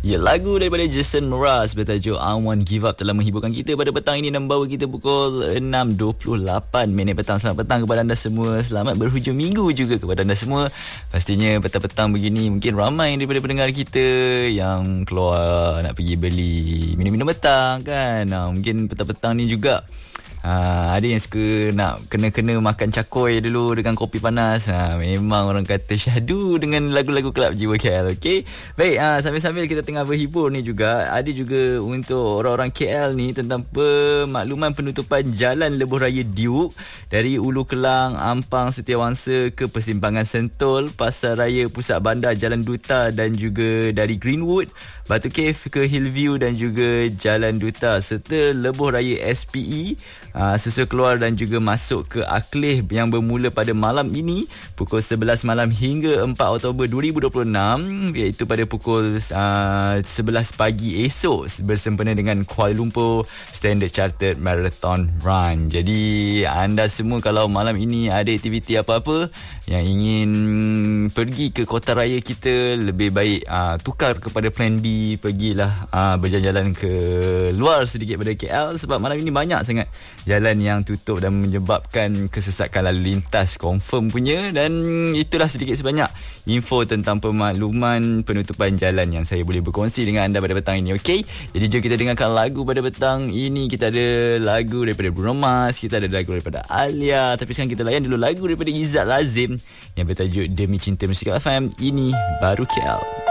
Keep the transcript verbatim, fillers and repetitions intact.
Ya, lagu daripada Jason Mraz bertajuk I Won't Give Up telah menghiburkan kita pada petang ini dan membawa kita pukul enam dua puluh lapan minit petang. Selamat petang kepada anda semua. Selamat berhujung minggu juga kepada anda semua. Pastinya petang-petang begini mungkin ramai daripada pendengar kita yang keluar nak pergi beli minum-minum petang kan. Ha, mungkin petang-petang ni juga Ha, ada yang suka nak kena-kena makan cakoi dulu dengan kopi panas. Ha, memang orang kata syahdu dengan lagu-lagu Kelab Jiwa K L. Okay? Baik, ha, sambil-sambil kita tengah berhibur ni juga, ada juga untuk orang-orang K L ni tentang pemakluman penutupan Jalan Lebuh Raya Duke dari Ulu Kelang, Ampang, Setiawangsa ke Persimpangan Sentul, Pasar Raya Pusat Bandar, Jalan Duta dan juga dari Greenwood, Batu Cave ke Hillview dan juga Jalan Duta serta Lebuh Raya S P E uh, susul keluar dan juga masuk ke Akleh yang bermula pada malam ini pukul sebelas malam hingga empat Oktober dua ribu dua puluh enam, iaitu pada pukul uh, sebelas pagi esok bersempena dengan Kuala Lumpur Standard Chartered Marathon Run. Jadi anda semua kalau malam ini ada aktiviti apa-apa yang ingin pergi ke kota raya kita, lebih baik uh, tukar kepada plan B, pergilah uh, berjalan-jalan ke luar sedikit pada K L sebab malam ini banyak sangat jalan yang tutup dan menyebabkan kesesakan lalu lintas confirm punya. Dan itulah sedikit sebanyak info tentang pemakluman penutupan jalan yang saya boleh berkongsi dengan anda pada petang ini. Okey, jadi jom kita dengarkan lagu pada petang ini. Kita ada lagu daripada Bruno Mars, kita ada lagu daripada Alia, tapi sekarang kita layan dulu lagu daripada Izzat Lazim yang bertajuk Demi Cinta Musik F M. Ini baru K L.